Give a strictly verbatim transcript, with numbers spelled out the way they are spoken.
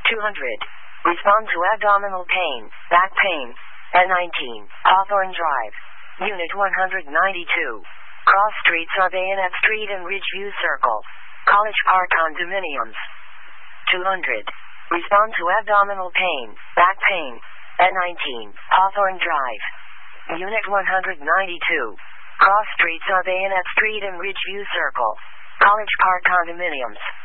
two hundred. Respond to abdominal pain, back pain. N nineteen, Hawthorne Drive. Unit one hundred ninety-two. Cross streets are Bayonet Street and Ridgeview Circle. College Park condominiums. two hundred. Respond to abdominal pain, back pain. N nineteen, Hawthorne Drive. Unit one hundred ninety-two. Cross streets are Bayonet Street and Ridgeview Circle. College Park condominiums.